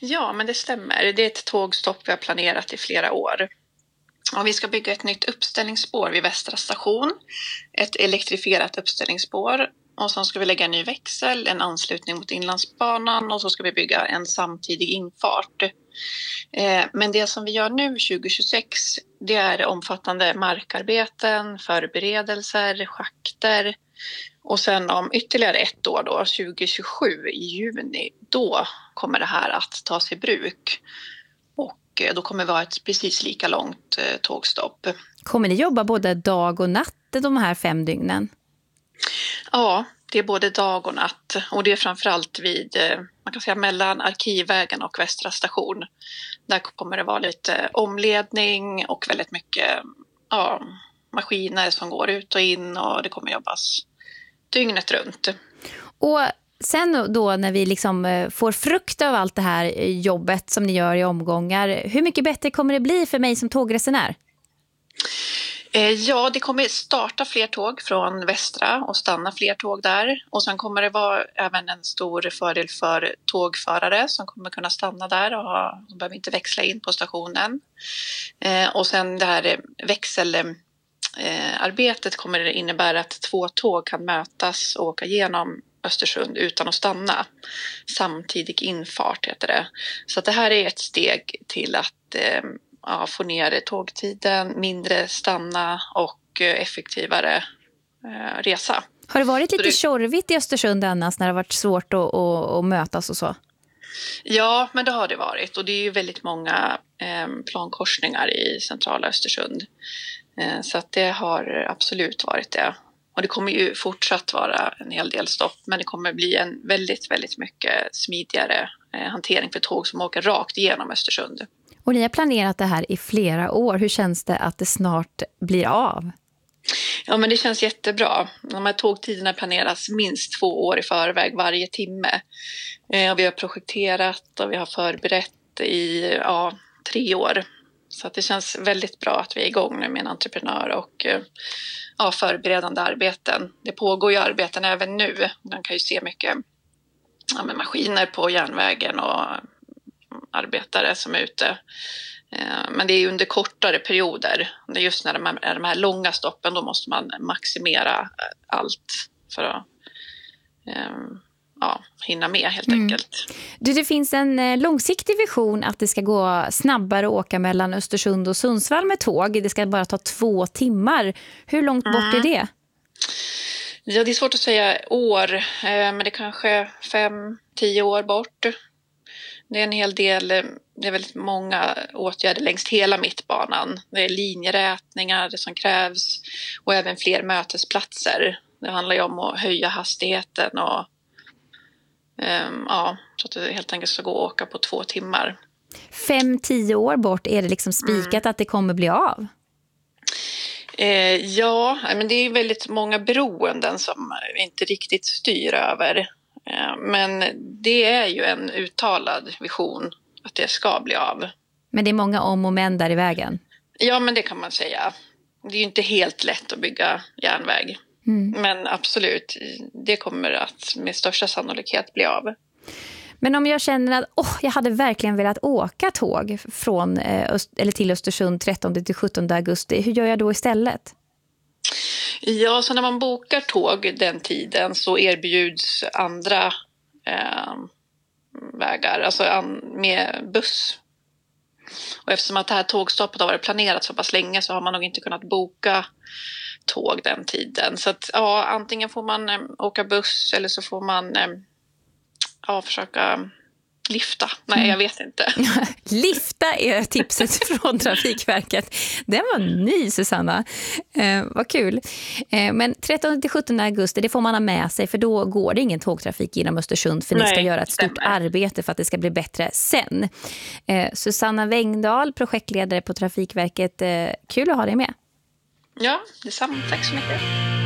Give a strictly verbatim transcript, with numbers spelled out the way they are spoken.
Ja, men det stämmer. Det är ett tågstopp vi har planerat i flera år. Och vi ska bygga ett nytt uppställningsspår vid Västra station. Ett elektrifierat uppställningsspår. Och så ska vi lägga en ny växel, en anslutning mot Inlandsbanan och så ska vi bygga en samtidig infart. Eh, men det som vi gör nu tjugo tjugosex, det är omfattande markarbeten, förberedelser, schakter. Och sen om ytterligare ett år då, tjugo tjugosju i juni, då kommer det här att tas i bruk. Och då kommer vi ha ett precis lika långt eh, tågstopp. Kommer ni jobba både dag och natt de här fem dygnen? Ja, det är både dag och natt. Och det är framförallt vid, eh, man kan säga mellan Arkivvägen och Västra station. Där kommer det vara lite omledning och väldigt mycket ja, maskiner som går ut och in. Och det kommer jobbas dygnet runt. Och sen då när vi liksom får frukt av allt det här jobbet som ni gör i omgångar, hur mycket bättre kommer det bli för mig som tågresenär? Ja, det kommer starta fler tåg från Västra och stanna fler tåg där. Och sen kommer det vara även en stor fördel för tågförare som kommer kunna stanna där och ha, de behöver inte växla in på stationen. Och sen det här växelarbetet kommer det innebära att två tåg kan mötas och åka igenom Östersund utan att stanna. Samtidig infart heter det. Så att det här är ett steg till att eh, ja, få ner tågtiden, mindre stanna och eh, effektivare eh, resa. Har det varit lite det... tjorvigt i Östersund annars när det har varit svårt att, att, att mötas och så? Ja, men det har det varit. Och det är ju väldigt många eh, plankorsningar i centrala Östersund. Eh, så att det har absolut varit det. Och det kommer ju fortsatt vara en hel del stopp, men det kommer bli en väldigt, väldigt mycket smidigare eh, hantering för tåg som åker rakt igenom Östersund. Och ni har planerat det här i flera år. Hur känns det att det snart blir av? Ja, men det känns jättebra. De här tågtiderna planeras minst två år i förväg varje timme. Eh, och vi har projekterat och vi har förberett i ja, tre år. Så att det känns väldigt bra att vi är igång nu med en entreprenör och ja, förberedande arbeten. Det pågår ju arbeten även nu. Man kan ju se mycket ja, med maskiner på järnvägen och arbetare som är ute. Men det är under kortare perioder. Det är just när de här, de här långa stoppen, då måste man maximera allt för att ja, hinna med helt mm. enkelt. Du, det finns en långsiktig vision att det ska gå snabbare att åka mellan Östersund och Sundsvall med tåg. Det ska bara ta två timmar. Hur långt bort mm. är det? Ja, det är svårt att säga år, men det är kanske fem, tio år bort. Det är en hel del, det är väldigt många åtgärder längs hela mittbanan. Det är linjerätningar det som krävs och även fler mötesplatser. Det handlar ju om att höja hastigheten och um, ja, så att det helt enkelt ska gå att åka på två timmar. Fem, tio år bort, är det liksom spikat mm. att det kommer bli av? Eh, ja, men det är väldigt många beroenden som vi inte riktigt styr över. Men det är ju en uttalad vision att det ska bli av. Men det är många om och men där i vägen? Ja, men det kan man säga. Det är ju inte helt lätt att bygga järnväg. Mm. Men absolut, det kommer att med största sannolikhet bli av. Men om jag känner att oh, jag hade verkligen velat åka tåg från, eh, Öst- eller till Östersund trettonde till sjuttonde augusti, hur gör jag då istället? Ja, så när man bokar tåg den tiden så erbjuds andra eh, vägar, alltså an, med buss. Och eftersom att det här tågstoppet har varit planerat så pass länge så har man nog inte kunnat boka tåg den tiden. Så att ja, antingen får man eh, åka buss eller så får man eh, ja, försöka lifta. Nej, mm. jag vet inte. Lifta är tipset från Trafikverket. Den var ny, Susanna. Eh, vad kul. Eh, men trettonde till sjuttonde augusti, det får man ha med sig för då går det ingen tågtrafik genom Östersund för Nej, ni ska göra ett stort stämmer. arbete för att det ska bli bättre sen. Eh, Susanna Wengdahl, projektledare på Trafikverket. Eh, kul att ha dig med. Ja, detsamma. Tack så mycket.